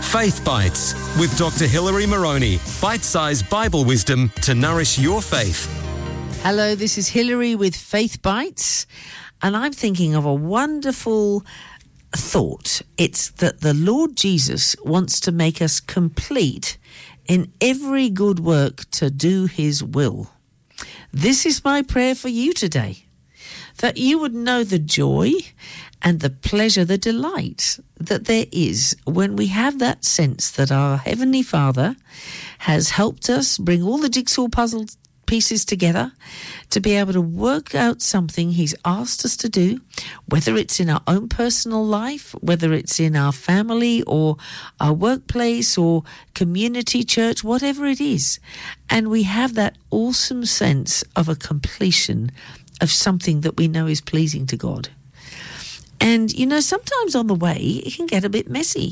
Faith Bites with Dr. Hilary Moroney. Bite-sized Bible wisdom to nourish your faith. Hello, this is Hilary with Faith Bites, and I'm thinking of a wonderful thought. It's that the Lord Jesus wants to make us complete in every good work to do his will. This is my prayer for you today, that you would know the joy and the pleasure, the delight that there is when we have that sense that our Heavenly Father has helped us bring all the jigsaw puzzle pieces together to be able to work out something he's asked us to do, whether it's in our own personal life, whether it's in our family or our workplace or community church, whatever it is. And we have that awesome sense of a completion of something that we know is pleasing to God. And, you know, sometimes on the way, it can get a bit messy.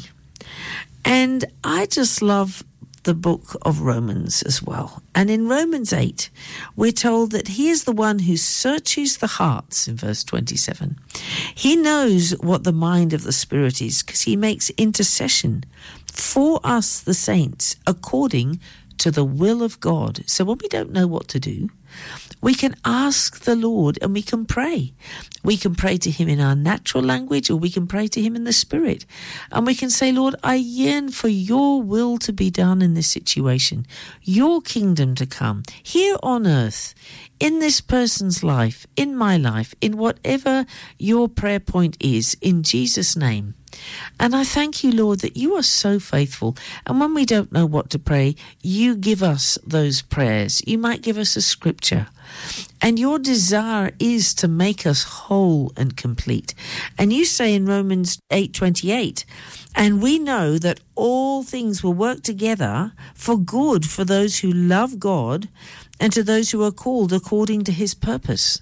And I just love the book of Romans as well. And in Romans 8, we're told that he is the one who searches the hearts, in verse 27. He knows what the mind of the Spirit is because he makes intercession for us, the saints, according to the will of God. So when we don't know what to do, we can ask the Lord and we can pray. We can pray to him in our natural language, or we can pray to him in the Spirit. And we can say, Lord, I yearn for your will to be done in this situation, your kingdom to come here on earth, in this person's life, in my life, in whatever your prayer point is, in Jesus' name. And I thank you, Lord, that you are so faithful. And when we don't know what to pray, you give us those prayers. You might give us a scripture. And your desire is to make us whole and complete. And you say in Romans 8:28, and we know that all things will work together for good for those who love God and to those who are called according to his purpose.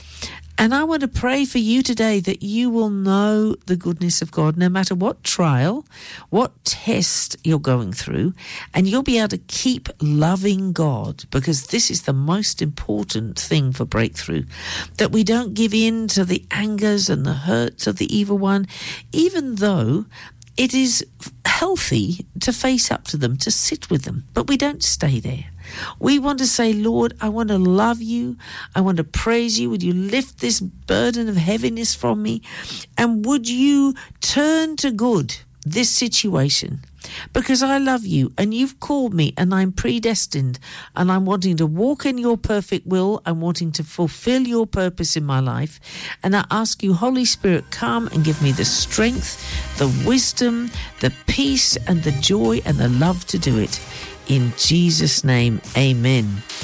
And I want to pray for you today that you will know the goodness of God no matter what trial, what test you're going through, and you'll be able to keep loving God, because this is the most important thing for breakthrough, that we don't give in to the angers and the hurts of the evil one, even though it is healthy to face up to them, to sit with them, but we don't stay there. We want to say, Lord, I want to love you. I want to praise you. Would you lift this burden of heaviness from me? And would you turn to good this situation? Because I love you and you've called me and I'm predestined and I'm wanting to walk in your perfect will. I'm wanting to fulfill your purpose in my life. And I ask you, Holy Spirit, come and give me the strength, the wisdom, the peace and the joy and the love to do it. In Jesus' name, amen.